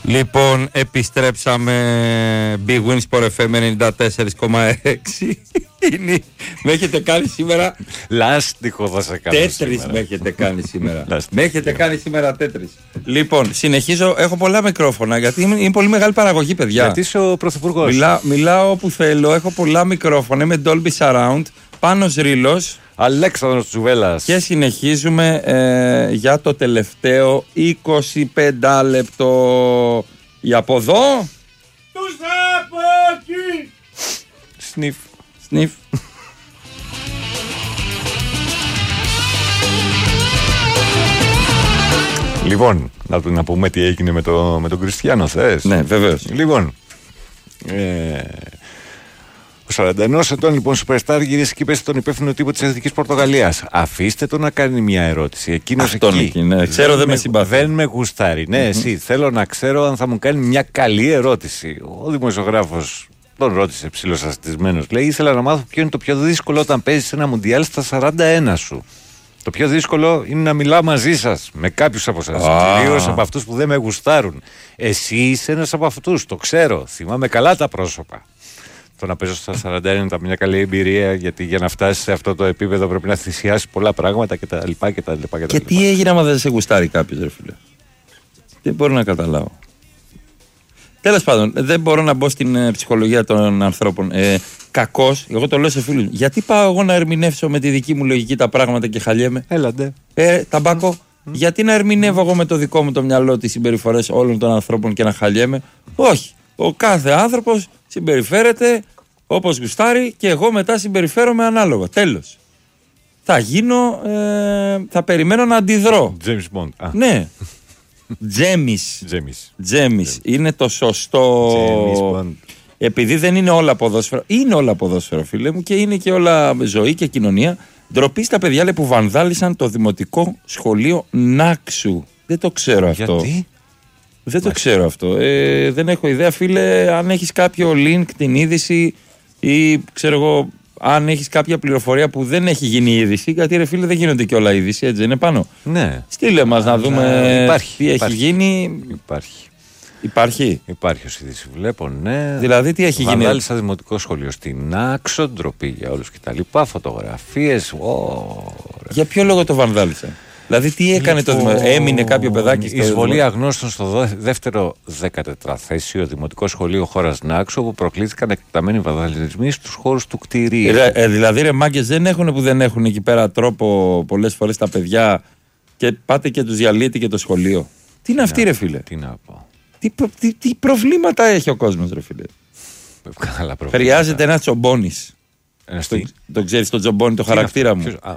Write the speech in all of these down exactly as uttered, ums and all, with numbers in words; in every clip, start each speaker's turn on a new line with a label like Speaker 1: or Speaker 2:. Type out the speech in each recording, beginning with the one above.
Speaker 1: Λοιπόν, επιστρέψαμε. Big Win Sport εφ εμ ενενήντα τέσσερα κόμμα έξι. Με έχετε κάνει σήμερα.
Speaker 2: Λάστιχο θα σε κάνω.
Speaker 1: Τέτρις με έχετε κάνει σήμερα. Με έχετε κάνει σήμερα τέτρις. Λοιπόν, συνεχίζω. Έχω πολλά μικρόφωνα γιατί είναι, είναι πολύ μεγάλη παραγωγή, παιδιά.
Speaker 2: Γιατί είσαι ο πρωθυπουργός.
Speaker 1: Μιλά, μιλάω όπου θέλω. Έχω πολλά μικρόφωνα. Είμαι Dolby Surround. Πάνος Ρήλος.
Speaker 2: Αλέξανδρος Τσουβέλλας.
Speaker 1: Και συνεχίζουμε ε, για το τελευταίο είκοσι πέντε λεπτό. Για από εδώ. Τους από εκεί.
Speaker 2: Σνιφ.
Speaker 1: Σνιφ.
Speaker 2: Λοιπόν, να, να πούμε τι έγινε με, το, με τον Κριστιανό, θες?
Speaker 1: Ναι, βεβαίως.
Speaker 2: Λοιπόν, ε, ο σαράντα ενός ετών λοιπόν Superstar γύρισε και είπε στον υπεύθυνο τύπο της Εθνικής Πορτογαλίας: αφήστε το να κάνει μια ερώτηση. Εκείνος
Speaker 1: Αυτόν
Speaker 2: εκεί.
Speaker 1: εκεί, ναι. Ξέρω, δεν, δεν με συμπαθεί.
Speaker 2: Δεν με γουστάρει. Ναι, mm-hmm. εσύ. Θέλω να ξέρω αν θα μου κάνει μια καλή ερώτηση. Ο δημοσιογράφος τον ρώτησε ψιλοσαστισμένος. Λέει: ήθελα να μάθω ποιο είναι το πιο δύσκολο όταν παίζεις ένα μουντιάλ στα σαράντα ένα σου. Το πιο δύσκολο είναι να μιλάω μαζί σας, με κάποιους από εσάς. Ah. Κυρίως από αυτούς που δεν με γουστάρουν. Εσύ είσαι ένας από αυτούς. Το ξέρω. Θυμάμαι καλά τα πρόσωπα. Το να παίζω στα σαράντα ένα ήταν μια καλή εμπειρία, γιατί για να φτάσει σε αυτό το επίπεδο πρέπει να θυσιάσει πολλά πράγματα κτλ. Και, και, και,
Speaker 1: και τι έγινε άμα δεν σε γουστάρει κάποιος, ρε φίλε? Δεν μπορώ να καταλάβω. Τέλος πάντων, δεν μπορώ να μπω στην ε, ψυχολογία των ανθρώπων. Ε, κακώς, εγώ το λέω σε φίλους. Γιατί πάω εγώ να ερμηνεύσω με τη δική μου λογική τα πράγματα και χαλιέμαι?
Speaker 2: Έλαντε.
Speaker 1: Ε, ταμπάκο. Mm. Γιατί να ερμηνεύω εγώ με το δικό μου το μυαλό τις συμπεριφορές όλων των ανθρώπων και να χαλιέμαι? Όχι. Ο κάθε άνθρωπος συμπεριφέρεται όπως γουστάρει και εγώ μετά συμπεριφέρομαι ανάλογα. Τέλος. Θα γίνω, ε, θα περιμένω να αντιδρώ.
Speaker 2: James Bond. Α.
Speaker 1: Ναι. Τζέμις. Τζέμις. Είναι το σωστό. Επειδή δεν είναι όλα ποδόσφαιρο. Είναι όλα ποδόσφαιρο, φίλε μου, και είναι και όλα ζωή και κοινωνία. Ντροπή στα παιδιά, λέει, που βανδάλισαν το δημοτικό σχολείο Νάξου. Δεν το ξέρω αυτό.
Speaker 2: Γιατί?
Speaker 1: Δεν το ξέρω αυτό. Ε, δεν έχω ιδέα, φίλε. Αν έχεις κάποιο link, την είδηση, ή ξέρω εγώ, αν έχεις κάποια πληροφορία που δεν έχει γίνει είδηση, γιατί ρε φίλε δεν γίνονται και όλα είδηση, έτσι είναι πάνω.
Speaker 2: Ναι.
Speaker 1: Στείλε μας να δούμε
Speaker 2: υπάρχει,
Speaker 1: τι
Speaker 2: υπάρχει,
Speaker 1: έχει γίνει.
Speaker 2: Υπάρχει.
Speaker 1: Υπάρχει.
Speaker 2: Υπάρχει ως είδηση, βλέπω, ναι.
Speaker 1: Δηλαδή τι έχει γίνει?
Speaker 2: Βανδάλισα δημοτικό σχολείο στην Άξο, ντροπή για όλους κτλ. Φωτογραφίες. Oh,
Speaker 1: για ποιο λόγο το βανδάλισα? Δηλαδή τι έκανε λοιπόν, το δημοτικό? Έμεινε κάποιο παιδάκι στο
Speaker 2: εισβολή αγνώστων στο δεύτερο δεκατετραθέσιο δημοτικό σχολείο χώρας Νάξο, όπου προκλήθηκαν εκτεταμένοι βανδαλισμοί στους χώρους του κτηρίου.
Speaker 1: Ε, ε, δηλαδή ρε μάγκες, δεν έχουν που δεν έχουν εκεί πέρα τρόπο πολλές φορές τα παιδιά και πάτε και τους διαλύετε και το σχολείο. Τι είναι αυτή, ρε φίλε?
Speaker 2: Τι να πω.
Speaker 1: Τι, προ, τι, τι προβλήματα έχει ο κόσμος, ρε φίλε?
Speaker 2: Καλά προβλήματα.
Speaker 1: Χρειάζεται ένα τσομπόνης. Το, το ξέρεις το τσομπόνι, το χαρακτήρα μου.
Speaker 2: Ποιος, α,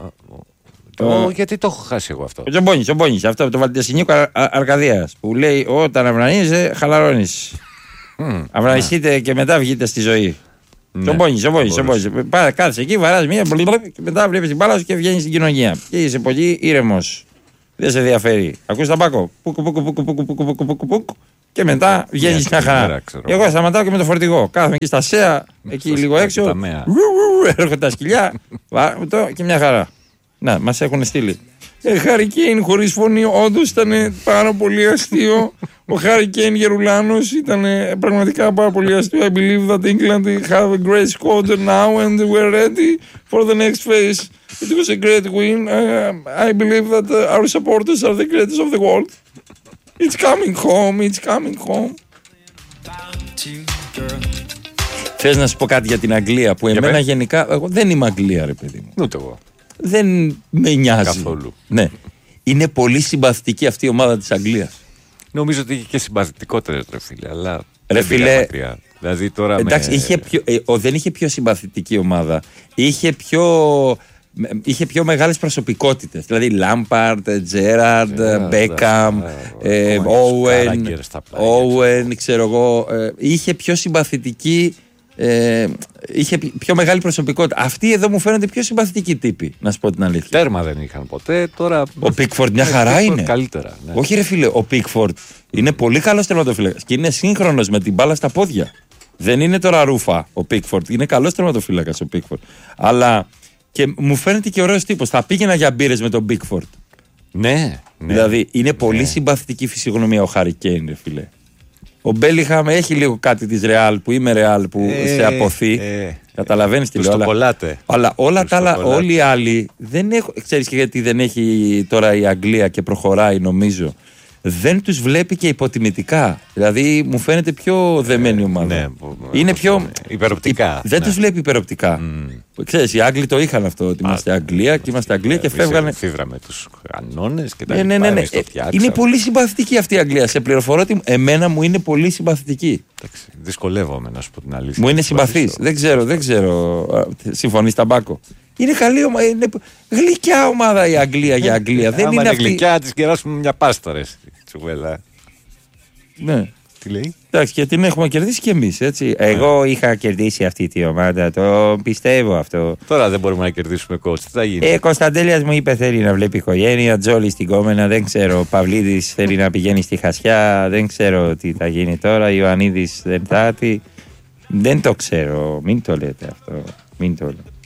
Speaker 2: το, γιατί το έχω χάσει εγώ αυτό?
Speaker 1: Ο τσομπόνης, τσομπόνης, αυτό από το Βαλτιασινίκο Αρκαδίας, που λέει όταν αυνανίζεσαι χαλαρώνεις. Mm, Αυνανιστείτε yeah. και μετά βγείτε στη ζωή. Τσομπόνης, τσομπόνης, τσομπόνης. Πάρα κάθεσαι εκεί, βαράς μία και μετά βλέπεις την μπάλα σου και βγαίνεις στην κοινωνία. Και είσαι πολύ ήρεμος. Δεν σε ενδιαφέρει. Ακούς τα μπάκο. Πουκου, πουκου, πουκου, πουκου, πουκου, πουκου, πουκου, και μετά βγαίνεις μια χαρά. Εγώ σταματάω και με το φορτηγό. Κάθομαι εκεί στα ΣΕΑ, εκεί λίγο έξω. Έρχονται τα σκυλιά και μια χαρά. Να, μας έχουν στείλει. Ε, Χάρι Κέιν χωρίς φωνή, όντως ήταν πάρα πολύ αστείο. Ο Χάρι Κέιν Γερουλάνος ήταν πραγματικά πάρα πολύ αστείο. I believe that England have a great squad now and we're ready for the next phase. It was a great win. Uh, I believe that uh, our supporters are the greatest of the world. It's coming home, it's coming home. Θες να σου πω κάτι για την Αγγλία που εμένα πέ. γενικά, εγώ δεν είμαι Αγγλία, ρε παιδί μου.
Speaker 2: Ούτε εγώ.
Speaker 1: Δεν με νοιάζει.
Speaker 2: Καθόλου.
Speaker 1: Ναι. Είναι πολύ συμπαθητική αυτή η ομάδα της Αγγλίας.
Speaker 2: Νομίζω ότι είχε και συμπαθητικότερες, ρε φίλε, αλλά
Speaker 1: ρε φίλε,
Speaker 2: δηλαδή τώρα
Speaker 1: εντάξει,
Speaker 2: με...
Speaker 1: είχε πιο, ε, ο, δεν είχε πιο συμπαθητική ομάδα. Είχε πιο, είχε πιο μεγάλες προσωπικότητες. Δηλαδή Λάμπαρντ, Τζέραρντ, Μπέκαμ, Όουεν, ξέρω εγώ. Ε, είχε πιο συμπαθητική... Ε, είχε πιο μεγάλη προσωπικότητα. Αυτοί εδώ μου φαίνονται πιο συμπαθητικοί τύποι, να σου πω την αλήθεια.
Speaker 2: Τέρμα δεν είχαν ποτέ. Τώρα...
Speaker 1: Ο Πίκφορντ μια χαρά είναι.
Speaker 2: Καλύτερα, ναι.
Speaker 1: Όχι, ρε φίλε, ο Πίκφορντ είναι πολύ καλός τερματοφύλακας και είναι σύγχρονος με την μπάλα στα πόδια. Δεν είναι τώρα ρούφα ο Πίκφορντ. Είναι καλός τερματοφύλακας ο Πίκφορντ. Αλλά και μου φαίνεται και ωραίος τύπος. Θα πήγαινα για μπύρες με τον Πίκφορντ.
Speaker 2: Ναι, ναι.
Speaker 1: Δηλαδή είναι πολύ ναι. συμπαθητική φυσιογνωμία ο Χάρι Κέιν, ρε φίλε. Ο Μπέλιχαμ έχει λίγο κάτι της Ρεάλ που είμαι Ρεάλ που ε, σε αποθεί. Ε, Καταλαβαίνεις τι λέω. Αλλά όλα τα άλλα, όλοι οι άλλοι δεν έχουν. Ξέρεις και γιατί δεν έχει τώρα η Αγγλία και προχωράει, νομίζω. Δεν τους βλέπει και υποτιμητικά. Δηλαδή μου φαίνεται πιο δεμένη ομάδα.
Speaker 2: Ναι,
Speaker 1: είναι πιο.
Speaker 2: Υπεροπτικά.
Speaker 1: Δεν
Speaker 2: ναι.
Speaker 1: τους βλέπει υπεροπτικά. Mm. Ξέρεις, οι Άγγλοι το είχαν αυτό. Ότι είμαστε Αγγλία και είμαστε Αγγλία και φεύγανε.
Speaker 2: Φίβραμε τους κανόνες και τα
Speaker 1: ναι,
Speaker 2: λοιπά.
Speaker 1: Ναι, ναι, ναι. Είναι πολύ συμπαθητική αυτή η Αγγλία. Σε πληροφορώ ότι εμένα μου είναι πολύ συμπαθητική.
Speaker 2: Εντάξει, δυσκολεύομαι να σου πω την αλήθεια.
Speaker 1: Μου είναι συμπαθής. Δεν ξέρω, δεν ξέρω. Συμφωνείς, Ταμπάκο? Είναι καλή ομάδα. Είναι γλυκιά ομάδα η Αγγλία για Αγγλία. Δεν είναι αυτή.
Speaker 2: Γλυκιά, τη κεράσουμε μια πάστα, ρε. Τσουβέλα.
Speaker 1: Ναι.
Speaker 2: Τι λέει?
Speaker 1: Εντάξει, και την έχουμε κερδίσει κι εμείς, έτσι. Εγώ είχα κερδίσει αυτή τη ομάδα, το πιστεύω αυτό.
Speaker 2: Τώρα δεν μπορούμε να κερδίσουμε coach. Τι θα γίνει?
Speaker 1: Ε, Κωνσταντέλιας μου είπε θέλει να βλέπει οικογένεια, Τζόλι στην Κόμενα, δεν ξέρω. Παυλίδης θέλει να πηγαίνει στη Χασιά, δεν ξέρω τι θα γίνει τώρα. Ιωαννίδης δεν θα έρθει. Δεν το ξέρω. Μην το λέτε αυτό. Μην το λέτε.